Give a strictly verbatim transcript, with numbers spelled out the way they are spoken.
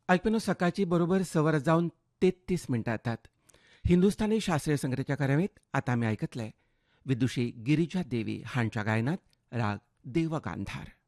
ऐकून सकाळची बरोबर सवर जावन तेत्तीस मिनटां जातात. हिंदुस्थानी शास्त्रीय संगीताच्या कार्यावळींत आतां आमी आयकतले विदुषी गिरिजा देवी हांच्या गायनात राग देवगांधार.